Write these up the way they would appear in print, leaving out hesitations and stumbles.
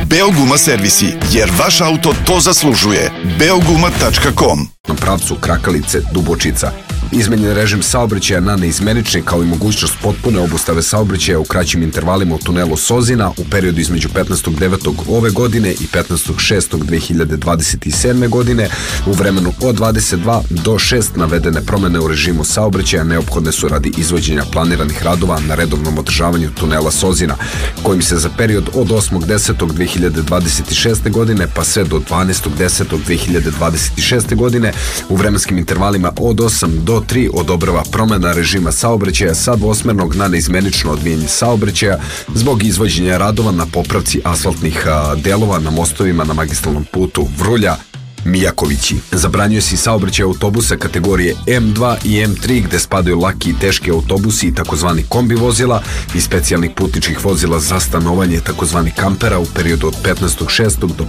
Beoguma servisi, jer vaš auto to zaslužuje. Beoguma.com. Na pravcu Krakalice, Dubočica. Izmenjen režim saobraćaja na neizmenični, kao i mogućnost potpune obustave saobraćaja u kraćim intervalima u tunelu Sozina u periodu između 15.9. ove godine i 15.6.2027. godine. U vremenu od 22 do 6 navedene promene u režimu saobraćaja neophodne su radi izvođenja planiranih radova na redovnom održavanju tunela Sozina, kojim se za period od 8.10.2026. godine pa sve do 12.10.2026. godine u vremenskim intervalima od 8 do 3 odobrava promena režima saobraćaja sa dvosmernog na neizmenično odvijanje saobraćaja zbog izvođenja radova na popravci asfaltnih delova na mostovima na magistralnom putu Vrulja Mijakovići. Zabranjuje se i saobraćaj autobusa kategorije M2 i M3 gde spadaju laki i teški autobusi i takozvani kombi vozila i specijalnih putničkih vozila za stanovanje takozvani kampera u periodu od 15.6. do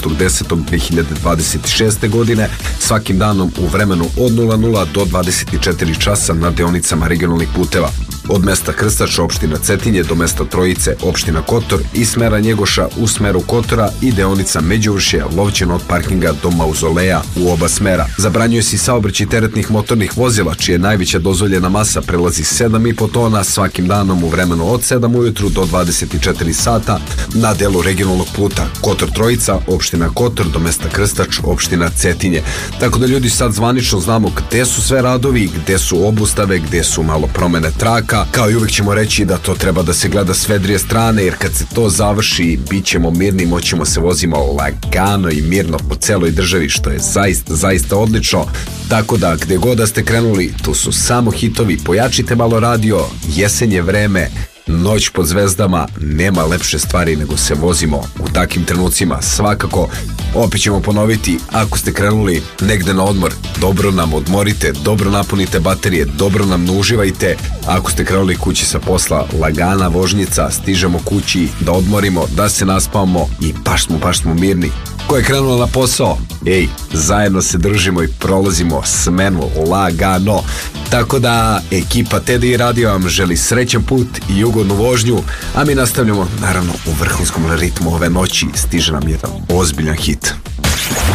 15.10.2026. godine svakim danom u vremenu od 00 do 24 časa na deonicama regionalnih puteva. Od mesta Krstač, opština Cetinje, do mesta Trojice, opština Kotor i smera Njegoša u smeru Kotora i deonica Međuvršje, Lovćeno od parkinga do Mauzoleja u oba smera. Zabranjuje se i saobraćaj teretnih motornih vozila, čija najveća dozvoljena masa prelazi 7,5 tona svakim danom u vremenu od 7 ujutru do 24 sata na delu regionalnog puta Kotor Trojica, opština Kotor, do mesta Krstač, opština Cetinje. Tako da ljudi sad zvanično znamo gde su sve radovi, gde su obustave, gde su malo promene traka. Kao i uvek ćemo reći da to treba da se gleda s vedrije strane, jer kad se to završi, bit ćemo mirni, moćemo se vozimo lagano i mirno po celoj državi, što je zaista odlično. Tako da, gde god da ste krenuli, tu su samo hitovi, pojačite malo radio, jesen je vreme, noć pod zvezdama, nema lepše stvari nego se vozimo u takvim trenucima. Svakako, opet ćemo ponoviti, ako ste krenuli negde na odmor, dobro nam odmorite, dobro napunite baterije, dobro nam uživajte. Ako ste krenuli kući sa posla, lagana vožnjica, stižemo kući da odmorimo, da se naspavamo i baš smo mirni. Ko je krenuo na posao? Zajedno se držimo i prolazimo smenu lagano. Tako da, ekipa TDI Radio vam želi srećan put i ugodnu vožnju, a mi nastavljamo, naravno, u vrhunskom ritmu ove noći. Stiže nam jedan ozbiljan hit.